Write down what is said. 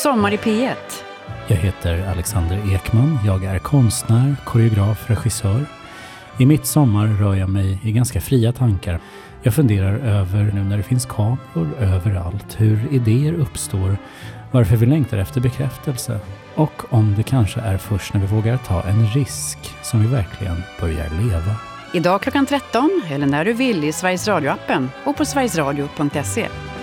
Sommar i P1. Jag heter Alexander Ekman. Jag är konstnär, koreograf, regissör. I mitt sommar rör jag mig i ganska fria tankar. Jag funderar över, nu när det finns kameror överallt, hur idéer uppstår, varför vi längtar efter bekräftelse och om det kanske är först när vi vågar ta en risk som vi verkligen börjar leva. Idag klockan 13 eller när du vill i Sveriges Radio-appen och på sverigesradio.se.